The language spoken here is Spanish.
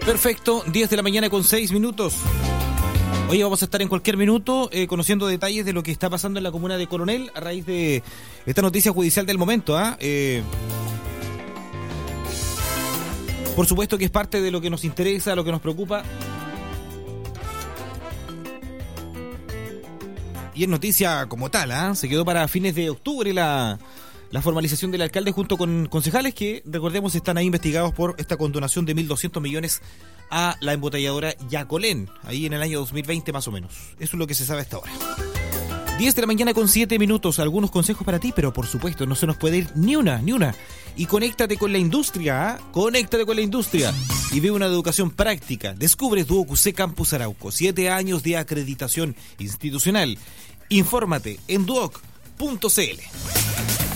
Perfecto, 10 de la mañana con 6 minutos. Hoy vamos a estar en cualquier minuto conociendo detalles de lo que está pasando en la comuna de Coronel a raíz de esta noticia judicial del momento. Por supuesto que es parte de lo que nos interesa, lo que nos preocupa. Y es noticia como tal, se quedó para fines de octubre la formalización del alcalde junto con concejales que, recordemos, están ahí investigados por esta condonación de 1.200 millones a la embotelladora Yacolén, ahí en el año 2020 más o menos. Eso es lo que se sabe hasta ahora. 10 de la mañana con 7 minutos, algunos consejos para ti, pero por supuesto no se nos puede ir ni una. Y conéctate con la industria, conéctate con la industria y vive una educación práctica. Descubre Duoc UC Campus Arauco, 7 años de acreditación institucional. Infórmate en duoc.cl.